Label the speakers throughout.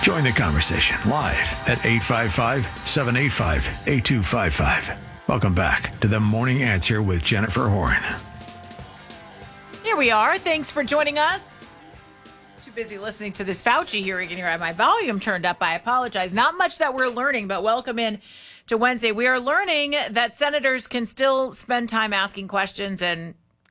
Speaker 1: Join the conversation live at 855-785-8255. Welcome back to The Morning Answer with Jennifer Horn.
Speaker 2: Here we are. Thanks for joining us. Too busy listening to this Fauci hearing and here I have my volume turned up. I apologize. Not much that we're learning, but welcome in to Wednesday. We are learning that senators can still spend time asking questions and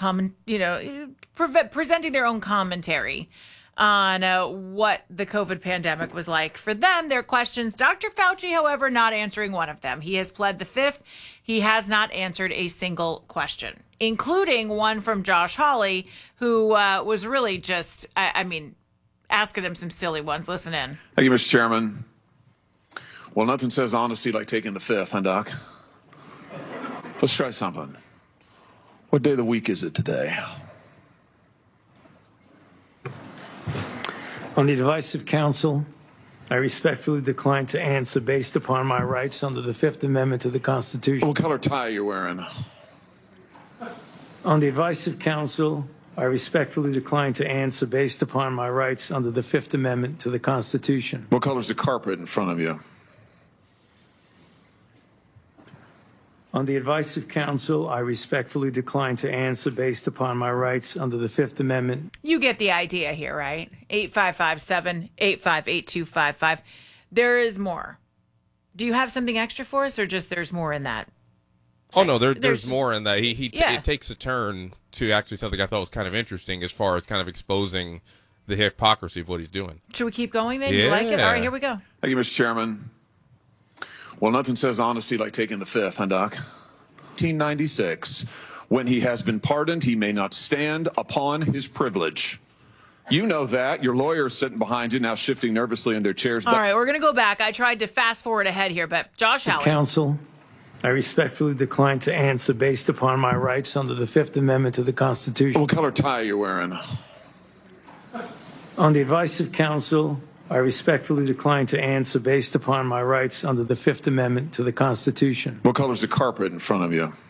Speaker 2: presenting their own commentary on what the COVID pandemic was like for them, their questions. Dr. Fauci, however, not answering one of them. He has pled the fifth. He has not answered a single question, including one from Josh Hawley, who was really just, asking him some silly ones. Listen in.
Speaker 3: Thank you, Mr. Chairman. Well, nothing says honesty like taking the fifth, huh, Doc? Let's try something. What day of the week is it today?
Speaker 4: On the advice of counsel, I respectfully decline to answer based upon my rights under the Fifth Amendment to the Constitution.
Speaker 3: What color tie are you wearing?
Speaker 4: On the advice of counsel, I respectfully decline to answer based upon my rights under the Fifth Amendment to the Constitution.
Speaker 3: What color's the carpet in front of you?
Speaker 4: On the advice of counsel, I respectfully decline to answer based upon my rights under the Fifth Amendment.
Speaker 2: You get the idea here, right? 855-785-8255. There is more. Do you have something extra for us, or just there's more in that?
Speaker 5: Oh, no, there's more in that. It takes a turn to actually something I thought was kind of interesting as far as kind of exposing the hypocrisy of what he's doing.
Speaker 2: Should we keep going then?
Speaker 5: Yeah.
Speaker 2: You like it? All right, here we go.
Speaker 3: Thank you, Mr. Chairman. Well, nothing says honesty like taking the fifth, huh, Doc? 1896. When he has been pardoned, he may not stand upon his privilege. You know that. Your lawyer's sitting behind you now, shifting nervously in their chairs.
Speaker 2: All right, we're going to go back. I tried to fast forward ahead here, but Josh Hawley.
Speaker 4: Counsel, I respectfully decline to answer based upon my rights under the Fifth Amendment to the Constitution.
Speaker 3: What color tie are you wearing?
Speaker 4: On the advice of counsel, I respectfully decline to answer based upon my rights under the Fifth Amendment to the Constitution.
Speaker 3: What color's the carpet in front of you?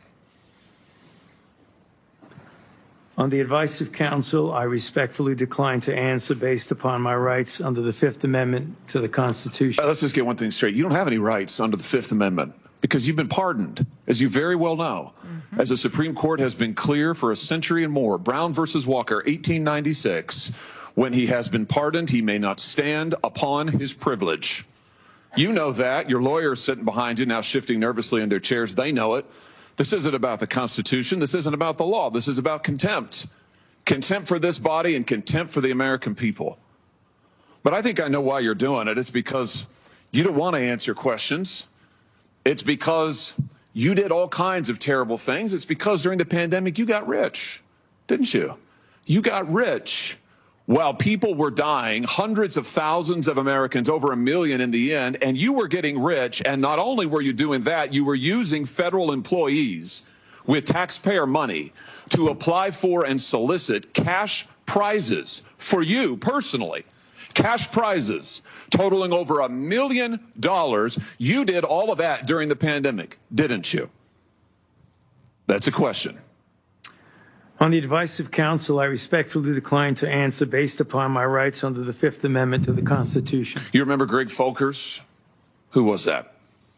Speaker 4: On the advice of counsel, I respectfully decline to answer based upon my rights under the Fifth Amendment to the Constitution.
Speaker 3: Let's just get one thing straight. You don't have any rights under the Fifth Amendment because you've been pardoned, as you very well know. As the Supreme Court has been clear for a century and more. Brown versus Walker, 1896. When he has been pardoned, he may not stand upon his privilege. You know that. Your lawyer's sitting behind you now, shifting nervously in their chairs. They know it. This isn't about the Constitution. This isn't about the law. This is about contempt. Contempt for this body and contempt for the American people. But I think I know why you're doing it. It's because you don't want to answer questions. It's because you did all kinds of terrible things. It's because during the pandemic, you got rich, didn't you? You got rich. While people were dying, hundreds of thousands of Americans, over 1 million in the end, and you were getting rich. And not only were you doing that, you were using federal employees with taxpayer money to apply for and solicit cash prizes for you personally. Cash prizes totaling over $1 million. You did all of that during the pandemic, didn't you? That's a question.
Speaker 4: On the advice of counsel, I respectfully decline to answer based upon my rights under the Fifth Amendment to the Constitution.
Speaker 3: You remember Greg Folkers? Who was that?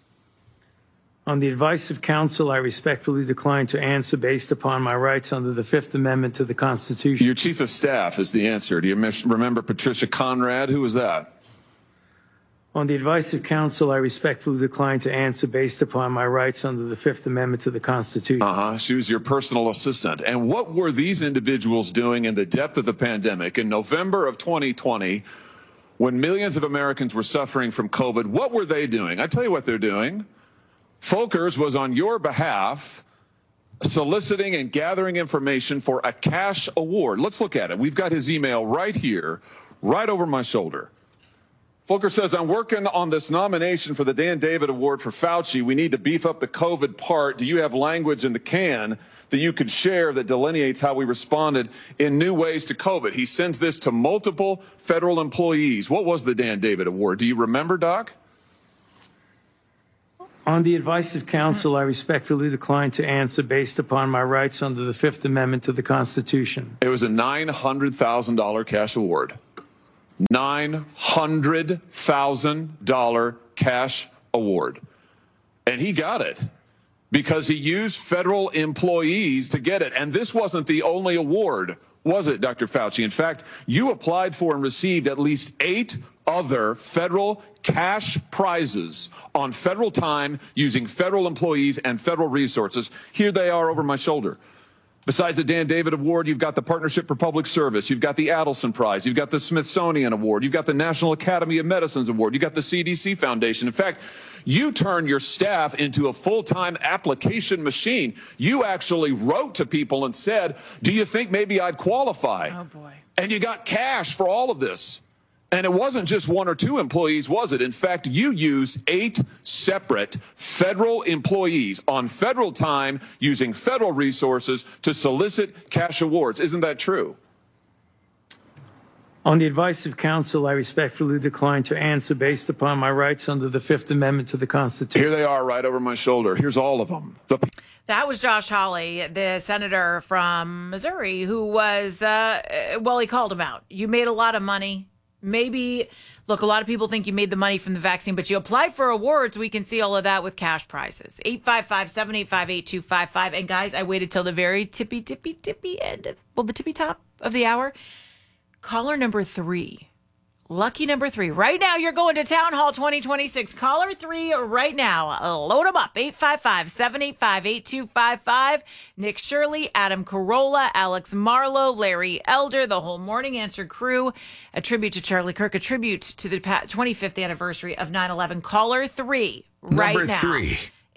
Speaker 4: On the advice of counsel, I respectfully decline to answer based upon my rights under the Fifth Amendment to the Constitution.
Speaker 3: Your chief of staff is the answer. Do you remember Patricia Conrad? Who was that?
Speaker 4: On the advice of counsel, I respectfully decline to answer based upon my rights under the Fifth Amendment to the Constitution.
Speaker 3: She was your personal assistant. And what were these individuals doing in the depth of the pandemic in November of 2020 when millions of Americans were suffering from COVID? What were they doing? I tell you what they're doing. Folkers was on your behalf soliciting and gathering information for a cash award. Let's look at it. We've got his email right here, right over my shoulder. Folkers says, I'm working on this nomination for the Dan David Award for Fauci. We need to beef up the COVID part. Do you have language in the can that you could share that delineates how we responded in new ways to COVID? He sends this to multiple federal employees. What was the Dan David Award? Do you remember, Doc?
Speaker 4: On the advice of counsel, I respectfully decline to answer based upon my rights under the Fifth Amendment to the Constitution.
Speaker 3: It was a $900,000 cash award. $900,000 cash award. And he got it because he used federal employees to get it. And this wasn't the only award, was it, Dr. Fauci? In fact, you applied for and received at least 8 other federal cash prizes on federal time using federal employees and federal resources. Here they are over my shoulder. Besides the Dan David Award, you've got the Partnership for Public Service. You've got the Adelson Prize. You've got the Smithsonian Award. You've got the National Academy of Medicine's Award. You've got the CDC Foundation. In fact, you turned your staff into a full-time application machine. You actually wrote to people and said, do you think maybe I'd qualify?
Speaker 2: Oh, boy.
Speaker 3: And you got cash for all of this. And it wasn't just 1 or 2 employees, was it? In fact, you used 8 separate federal employees on federal time using federal resources to solicit cash awards. Isn't that true?
Speaker 4: On the advice of counsel, I respectfully decline to answer based upon my rights under the Fifth Amendment to the Constitution.
Speaker 3: Here they are right over my shoulder. Here's all of them.
Speaker 2: That was Josh Hawley, the senator from Missouri, who was, he called him out. You made a lot of money. Maybe, look, a lot of people think you made the money from the vaccine, but you applied for awards. We can see all of that with cash prizes. 855-785-8255. And guys, I waited till the very tippy end the tippy top of the hour. Caller number 3. Lucky number 3. Right now, you're going to Town Hall 2026. Caller 3 right now. Load them up. 855-785-8255. Nick Shirley, Adam Carolla, Alex Marlowe, Larry Elder, the whole Morning Answer crew. A tribute to Charlie Kirk. A tribute to the 25th anniversary of 9/11. Caller 3 right
Speaker 1: number
Speaker 2: now.
Speaker 1: 3.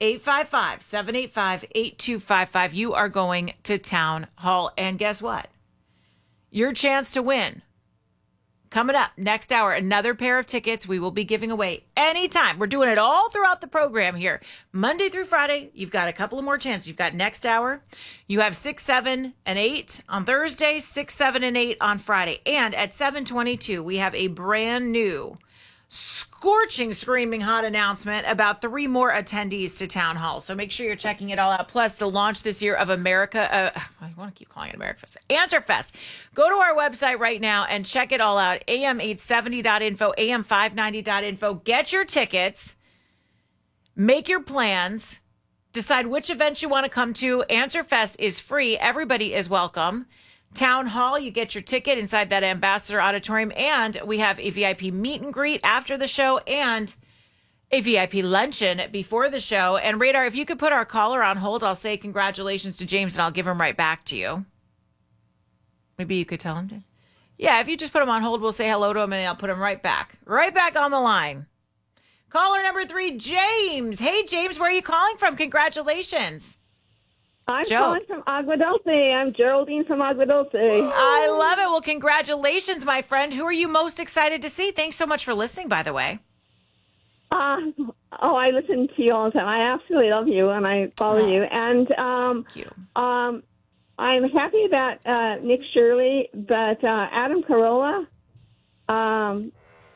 Speaker 2: 855-785-8255. You are going to Town Hall. And guess what? Your chance to win. Coming up next hour, another pair of tickets we will be giving away anytime. We're doing it all throughout the program here. Monday through Friday, you've got a couple of more chances. You've got next hour. You have 6, 7, and 8 on Thursday, 6, 7, and 8 on Friday. And at 7:22, we have a brand new scorching, screaming hot announcement about 3 more attendees to Town Hall. So make sure you're checking it all out. Plus, the launch this year of America, I want to keep calling it America Fest, Answer Fest. Go to our website right now and check it all out. am870.info, am590.info. Get your tickets. Make your plans. Decide which events you want to come to. Answer Fest is free. Everybody is welcome. Town Hall, you get your ticket inside that Ambassador Auditorium, and we have a VIP meet and greet after the show and a VIP luncheon before the show. And Radar, if you could put our caller on hold, I'll say congratulations to James and I'll give him right back to you. Maybe you could tell him to. Yeah, if you just put him on hold, we'll say hello to him and I'll put him right back on the line. Caller number 3, James. Hey, James, where are you calling from? Congratulations.
Speaker 6: I'm calling from Agua Dulce. I'm Geraldine from Agua Dulce.
Speaker 2: I love it. Well, congratulations, my friend. Who are you most excited to see? Thanks so much for listening, by the way.
Speaker 6: I listen to you all the time. I absolutely love you, and I follow you. And
Speaker 2: thank you.
Speaker 6: I'm happy about Nick Shirley, but Adam Carolla, I've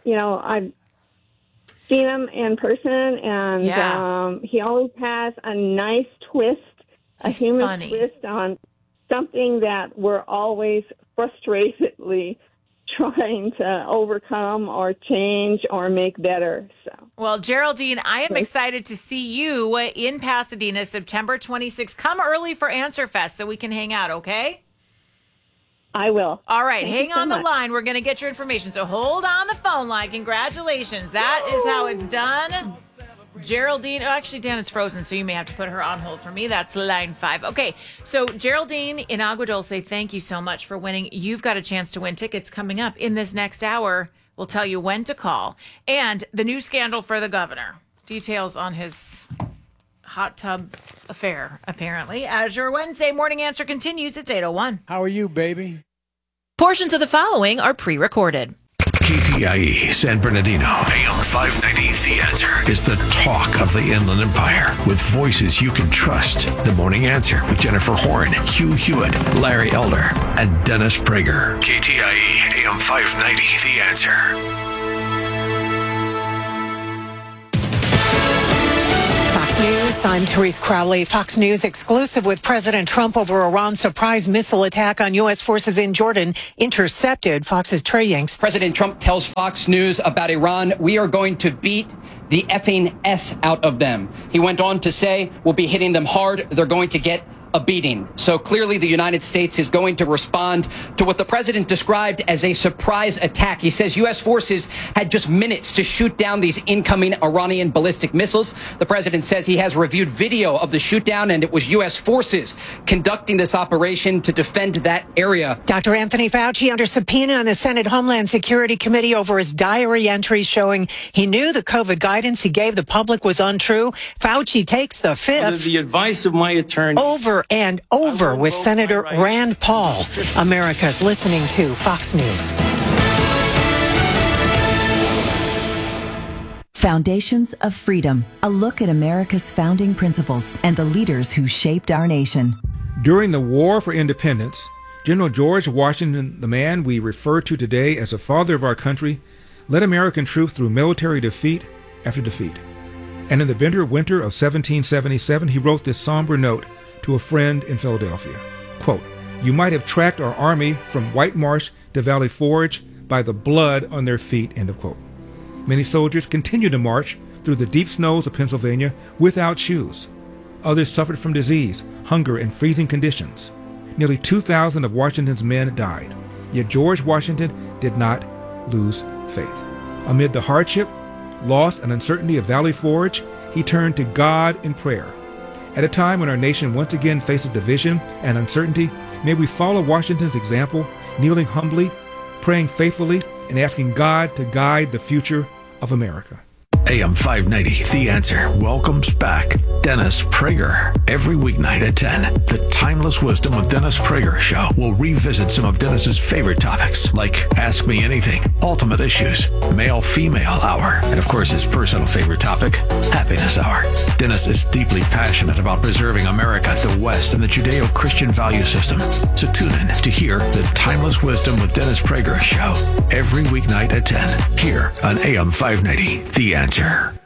Speaker 6: seen him in person, and he always has a nice twist. A human twist on something that we're always frustratedly trying to overcome or change or make better. So,
Speaker 2: well, Geraldine, I am excited to see you in Pasadena, September 26th. Come early for Answer Fest so we can hang out, okay?
Speaker 6: I will.
Speaker 2: All right, hang on the line. We're going to get your information. So hold on the phone line. Congratulations. That is how it's done. Geraldine, actually, Dan, it's frozen, so you may have to put her on hold for me. That's line 5. Okay, so Geraldine in Agua Dulce, thank you so much for winning. You've got a chance to win tickets coming up in this next hour. We'll tell you when to call. And the new scandal for the governor. Details on his hot tub affair, apparently. As your Wednesday Morning Answer continues, it's 8:01.
Speaker 7: How are you, baby?
Speaker 2: Portions of the following are pre-recorded.
Speaker 1: KTIE San Bernardino, AM 590, The Answer is the talk of the Inland Empire with voices you can trust. The Morning Answer with Jennifer Horn, Hugh Hewitt, Larry Elder, and Dennis Prager. KTIE AM 590, The Answer.
Speaker 8: Fox
Speaker 7: News, I'm Therese Crowley. Fox News exclusive with President Trump over Iran's surprise missile attack on U.S. forces in Jordan intercepted. Fox's Trey Yanks.
Speaker 8: President Trump tells Fox News about Iran, we are going to beat the effing S out of them. He went on to say, we'll be hitting them hard. They're going to get a beating. So clearly the United States is going to respond to what the president described as a surprise attack. He says U.S. forces had just minutes to shoot down these incoming Iranian ballistic missiles. The president says he has reviewed video of the shoot down, and it was U.S. forces conducting this operation to defend that area.
Speaker 7: Dr. Anthony Fauci under subpoena on the Senate Homeland Security Committee over his diary entries showing he knew the COVID guidance he gave the public was untrue. Fauci takes the fifth.
Speaker 4: Under the advice of my attorney.
Speaker 7: Over and over with Senator Rand Paul. America's listening to Fox News.
Speaker 9: Foundations of Freedom, a look at America's founding principles and the leaders who shaped our nation.
Speaker 10: During the War for Independence, General George Washington, the man we refer to today as the father of our country, led American troops through military defeat after defeat. And in the bitter winter of 1777, he wrote this somber note to a friend in Philadelphia. Quote, you might have tracked our army from White Marsh to Valley Forge by the blood on their feet, end of quote. Many soldiers continued to march through the deep snows of Pennsylvania without shoes. Others suffered from disease, hunger, and freezing conditions. Nearly 2,000 of Washington's men died. Yet George Washington did not lose faith. Amid the hardship, loss, and uncertainty of Valley Forge, he turned to God in prayer. At a time when our nation once again faces division and uncertainty, may we follow Washington's example, kneeling humbly, praying faithfully, and asking God to guide the future of America.
Speaker 1: AM 590, The Answer, welcomes back Dennis Prager. Every weeknight at 10, the Timeless Wisdom with Dennis Prager show will revisit some of Dennis's favorite topics, like Ask Me Anything, Ultimate Issues, Male-Female Hour, and of course his personal favorite topic, Happiness Hour. Dennis is deeply passionate about preserving America, the West, and the Judeo-Christian value system. So tune in to hear the Timeless Wisdom with Dennis Prager show every weeknight at 10, here on AM 590, The Answer.